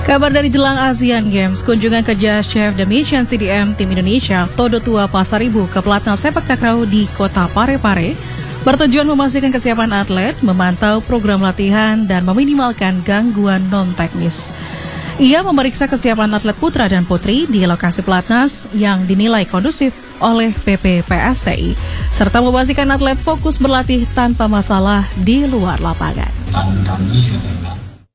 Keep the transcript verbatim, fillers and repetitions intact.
Kabar dari jelang ASEAN Games, kunjungan kerja Chef The Mission C D M Tim Indonesia Todo Tua Pasaribu ke Pelatnas Sepak Takraw di Kota Parepare bertujuan memastikan kesiapan atlet, memantau program latihan, dan meminimalkan gangguan non-teknis. Ia memeriksa kesiapan atlet putra dan putri di lokasi Pelatnas yang dinilai kondusif oleh P P P S T I, serta memastikan atlet fokus berlatih tanpa masalah di luar lapangan. Kami